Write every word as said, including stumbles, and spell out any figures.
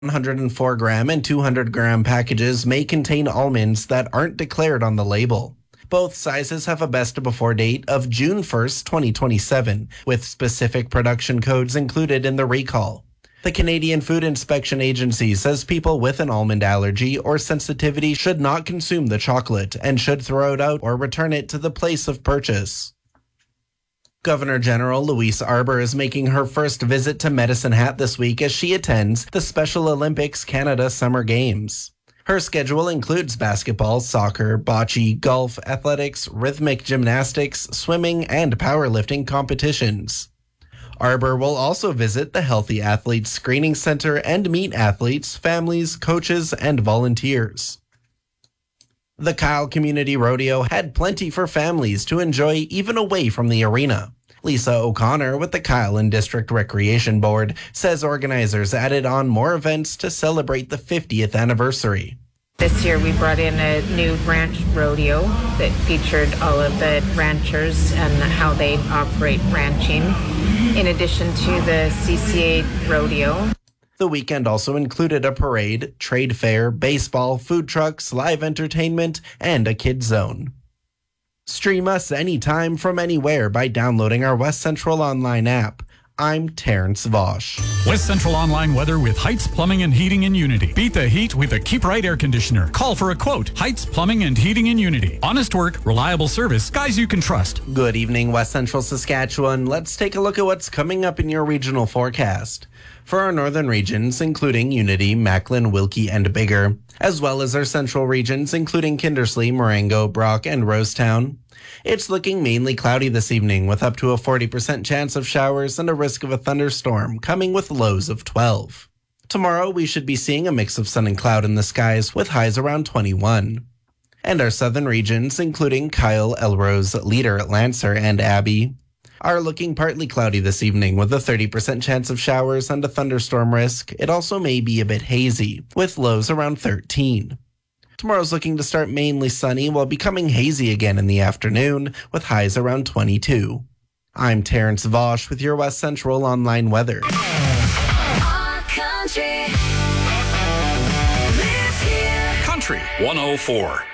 one hundred four gram and two hundred gram packages may contain almonds that aren't declared on the label. Both sizes have a best before date of June first, twenty twenty-seven, with specific production codes included in the recall. The Canadian Food Inspection Agency says people with an almond allergy or sensitivity should not consume the chocolate and should throw it out or return it to the place of purchase. Governor General Louise Arbour is making her first visit to Medicine Hat this week as she attends the Special Olympics Canada Summer Games. Her schedule includes basketball, soccer, bocce, golf, athletics, rhythmic gymnastics, swimming, and powerlifting competitions. Arbour will also visit the Healthy Athletes Screening Center and meet athletes, families, coaches, and volunteers. The Kyle Community Rodeo had plenty for families to enjoy even away from the arena. Lisa O'Connor with the Kyle and District Recreation Board says organizers added on more events to celebrate the fiftieth anniversary. This year we brought in a new ranch rodeo that featured all of the ranchers and how they operate ranching, in addition to the C C A rodeo. The weekend also included a parade, trade fair, baseball, food trucks, live entertainment, and a kids zone. Stream us anytime from anywhere by downloading our West Central Online app. I'm Terrence Vosch. West Central Online weather with Heights Plumbing and Heating in Unity. Beat the heat with a Keep Right air conditioner. Call for a quote. Heights Plumbing and Heating in Unity. Honest work, reliable service, guys you can trust. Good evening, West Central Saskatchewan. Let's take a look at what's coming up in your regional forecast. For our northern regions, including Unity, Macklin, Wilkie, and Bigger, as well as our central regions, including Kindersley, Marengo, Brock, and Rosetown, it's looking mainly cloudy this evening with up to a forty percent chance of showers and a risk of a thunderstorm, coming with lows of twelve. Tomorrow, we should be seeing a mix of sun and cloud in the skies with highs around twenty-one. And our southern regions, including Kyle, Elrose, Leader, Lancer, and Abbey, are looking partly cloudy this evening with a thirty percent chance of showers and a thunderstorm risk. It also may be a bit hazy, with lows around thirteen. Tomorrow's looking to start mainly sunny while becoming hazy again in the afternoon, with highs around twenty-two. I'm Terrence Vosch with your West Central Online weather. Country one oh four.